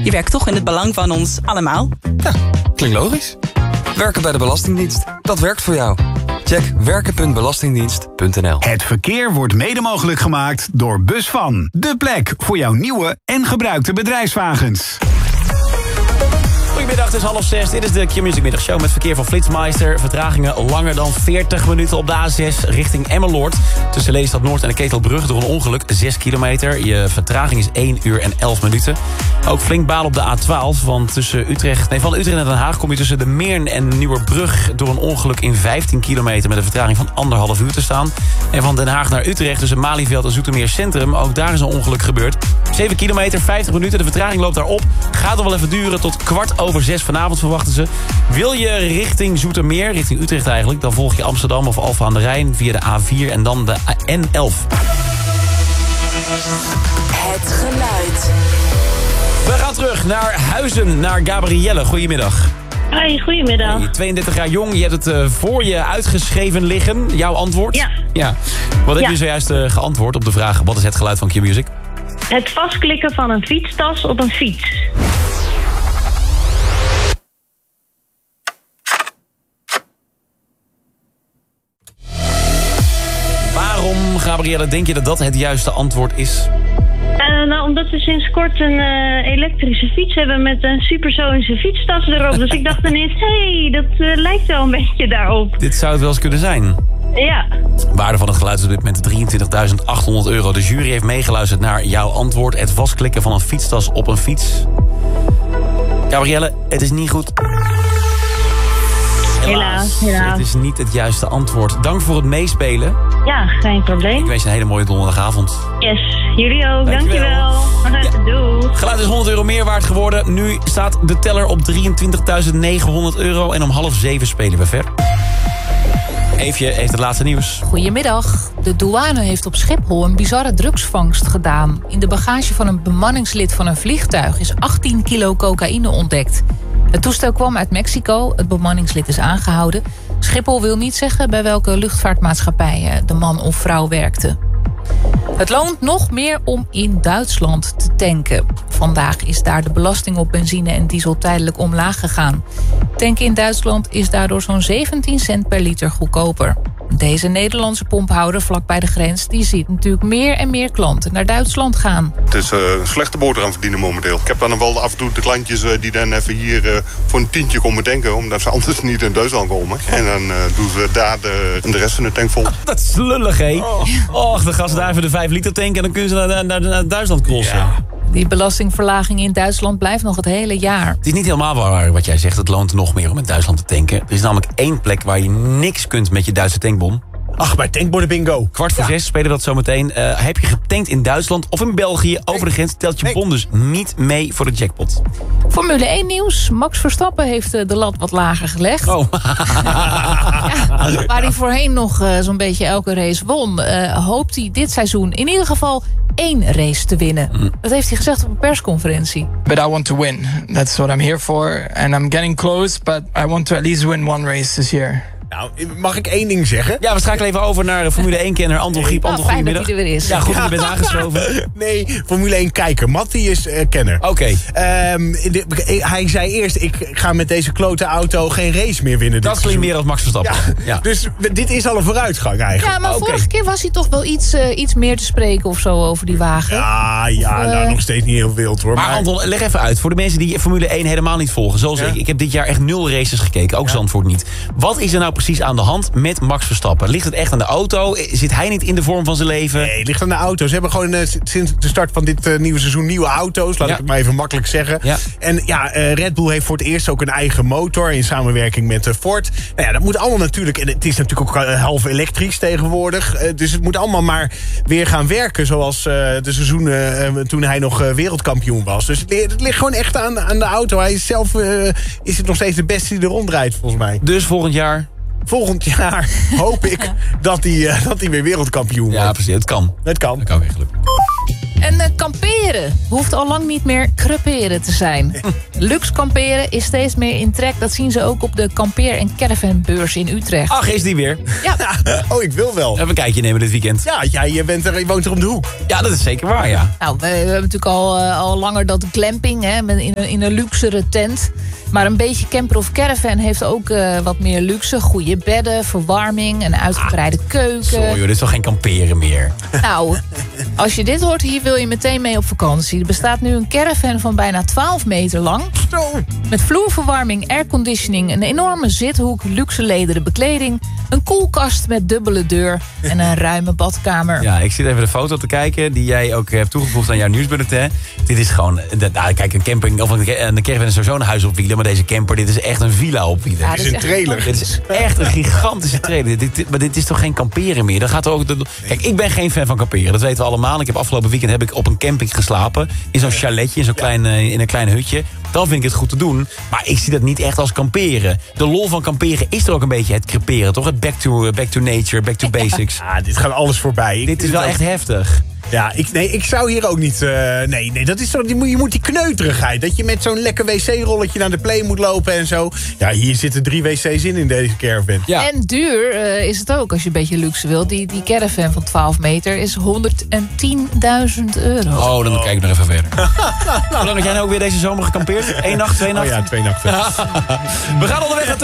Je werkt toch in het belang van ons allemaal. Ja, klinkt logisch. Werken bij de Belastingdienst, dat werkt voor jou. Check werken.belastingdienst.nl. Het verkeer wordt mede mogelijk gemaakt door Busvan. De plek voor jouw nieuwe en gebruikte bedrijfswagens. Goedemiddag, het is 5:30. Dit is de Q-Music Middagshow met verkeer van Flitsmeister. Vertragingen langer dan 40 minuten op de A6 richting Emmeloord. Tussen Lelystad Noord en de Ketelbrug door een ongeluk 6 kilometer. Je vertraging is 1 uur en 11 minuten. Ook flink balen op de A12, want van Utrecht naar Den Haag kom je tussen de Meern en Nieuwerbrug door een ongeluk in 15 kilometer met een vertraging van 1,5 uur te staan. En van Den Haag naar Utrecht tussen Malieveld en Zoetermeer Centrum, ook daar is een ongeluk gebeurd. 7 kilometer, 50 minuten, de vertraging loopt daarop. Gaat nog wel even duren tot 5:15 vanavond verwachten ze. Wil je richting Zoetermeer, richting Utrecht eigenlijk, dan volg je Amsterdam of Alphen aan de Rijn via de A4 en dan de N11. Het geluid. We gaan terug naar Huizen, naar Gabrielle. Goedemiddag. Hoi, goedemiddag. Hey, 32 jaar jong, je hebt het voor je uitgeschreven liggen. Jouw antwoord? Ja. Wat heb je zojuist geantwoord op de vraag, wat is het geluid van Q-Music? Het vastklikken van een fietstas op een fiets. Waarom, Gabrielle, denk je dat dat het juiste antwoord is? Omdat we sinds kort een elektrische fiets hebben met een supersonische fietstas erop. Dus ik dacht ineens, dat lijkt wel een beetje daarop. Dit zou het wel eens kunnen zijn. Ja. Waarde van het geluid is op dit moment €23.800. De jury heeft meegeluisterd naar jouw antwoord. Het vastklikken van een fietstas op een fiets. Gabrielle, het is niet goed. Helaas. Het is niet het juiste antwoord. Dank voor het meespelen. Ja, geen probleem. Ik wens je een hele mooie donderdagavond. Yes, jullie ook. Dankjewel. Doei. Geluid is €100 meer waard geworden. Nu staat de teller op €23.900. En om 6:30 spelen we verder. Eefje heeft het laatste nieuws. Goedemiddag. De douane heeft op Schiphol een bizarre drugsvangst gedaan. In de bagage van een bemanningslid van een vliegtuig is 18 kilo cocaïne ontdekt. Het toestel kwam uit Mexico. Het bemanningslid is aangehouden. Schiphol wil niet zeggen bij welke luchtvaartmaatschappij de man of vrouw werkte. Het loont nog meer om in Duitsland te tanken. Vandaag is daar de belasting op benzine en diesel tijdelijk omlaag gegaan. Tanken in Duitsland is daardoor zo'n 17 cent per liter goedkoper. Deze Nederlandse pomphouder vlak bij de grens, die ziet natuurlijk meer en meer klanten naar Duitsland gaan. Het is een slechte boterham verdienen momenteel. Ik heb dan wel af en toe de klantjes die dan even hier voor een tientje komen tanken, omdat ze anders niet in Duitsland komen. En dan doen ze daar de rest van de tank vol. Dat is lullig, hé. Och, dan gaan ze daar even de 5 liter tanken en dan kunnen ze naar Duitsland crossen. Ja. Die belastingverlaging in Duitsland blijft nog het hele jaar. Het is niet helemaal waar wat jij zegt. Het loont nog meer om in Duitsland te tanken. Er is namelijk 1 plek waar je niks kunt met je Duitse tankbon. Ach, bij tankborden bingo. 5:45 spelen we dat zometeen. Heb je getankt in Duitsland of in België over de grens, telt je bon dus niet mee voor de jackpot. Formule 1 nieuws. Max Verstappen heeft de lat wat lager gelegd. Oh. Waar hij voorheen nog zo'n beetje elke race won, hoopt hij dit seizoen in ieder geval 1 race te winnen. Dat heeft hij gezegd op een persconferentie. But I want to win. That's what I'm here for. And I'm getting close, but I want to at least win 1 race this year. Nou, mag ik 1 ding zeggen? Ja, we schakelen even over naar Formule 1-kenner Anton Griep. Anton, fijn goedemiddag. dat hij er weer is. Ja, goed dat je bent aangeschoven. Nee, Formule 1 kijker. Mattie is kenner. Oké. Hij zei eerst, ik ga met deze klote auto geen race meer winnen. Dat klinkt meer als Max Verstappen. Ja. Dus dit is al een vooruitgang eigenlijk. Ja, maar vorige keer was hij toch wel iets meer te spreken of zo over die wagen. Nou nog steeds niet heel wild hoor. Maar Anton, leg even uit. Voor de mensen die Formule 1 helemaal niet volgen. Zoals ik. Ik heb dit jaar echt 0 races gekeken. Ook Zandvoort niet. Wat is er nou precies aan de hand met Max Verstappen? Ligt het echt aan de auto? Zit hij niet in de vorm van zijn leven? Nee, het ligt aan de auto. Ze hebben gewoon sinds de start van dit nieuwe seizoen nieuwe auto's. Laat ik het maar even makkelijk zeggen. Ja. En Red Bull heeft voor het eerst ook een eigen motor in samenwerking met Ford. Nou ja, dat moet allemaal natuurlijk. En het is natuurlijk ook half elektrisch tegenwoordig. Dus het moet allemaal maar weer gaan werken zoals de seizoenen toen hij nog wereldkampioen was. Dus het ligt gewoon echt aan de auto. Hij is zelf is het nog steeds de beste die er rondrijdt volgens mij. Dus volgend jaar? Volgend jaar hoop ik dat hij weer wereldkampioen wordt. Ja, precies. Het kan. Het kan. Dat kan eigenlijk. En kamperen hoeft al lang niet meer creperen te zijn. Luxe kamperen is steeds meer in trek. Dat zien ze ook op de kampeer- en caravanbeurs in Utrecht. Ach, is die weer? Ja. Oh, ik wil wel. Even een kijkje nemen dit weekend. Ja, je woont er om de hoek. Ja, dat is zeker waar, ja. Nou, we hebben natuurlijk al langer dat glamping, hè, in een luxere tent. Maar een beetje camper of caravan heeft ook wat meer luxe. Goede bedden, verwarming, een uitgebreide keuken. Sorry, joh, dit is toch geen kamperen meer? Nou, als je dit hoort, hier wil je meteen mee op vakantie. Er bestaat nu een caravan van bijna 12 meter lang. Met vloerverwarming, airconditioning, een enorme zithoek, luxe lederen bekleding, een koelkast met dubbele deur en een ruime badkamer. Ja, ik zit even de foto te kijken die jij ook hebt toegevoegd aan jouw nieuwsbulletin. Dit is gewoon, nou, kijk, een camping of een caravan is sowieso een huis op wielen, maar deze camper, dit is echt een villa op wielen. Ja, Het is een trailer. Dit is echt een gigantische trailer. Maar dit is toch geen kamperen meer? Dat gaat ook. Kijk, ik ben geen fan van kamperen. Dat weten we allemaal. Afgelopen weekend op een camping geslapen. In zo'n chaletje, in een klein hutje. Dan vind ik het goed te doen. Maar ik zie dat niet echt als kamperen. De lol van kamperen is er ook een beetje het creperen, toch? Het back to nature, back to basics. Ja, dit gaat alles voorbij. Dit is wel echt heftig. Ja, ik zou hier ook niet... Nee, dat is zo, je moet die kneuterigheid. Dat je met zo'n lekker wc-rolletje naar de play moet lopen en zo. Ja, hier zitten 3 wc's in deze caravan. Ja. En duur is het ook als je een beetje luxe wilt. Die caravan van 12 meter is €110.000. Oh, dan kijk ik nog even verder. Hoe lang heb jij nou ook weer deze zomer gekampeerd? 1 nacht, 2 nachten? Oh ja, 2 nachten. We gaan onderweg naar